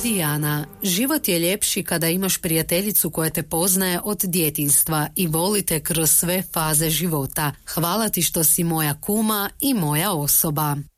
Dijana, život je ljepši kada imaš prijateljicu koja te poznaje od djetinjstva i voli te kroz sve faze života. Hvala ti što si moja kuma i moja osoba.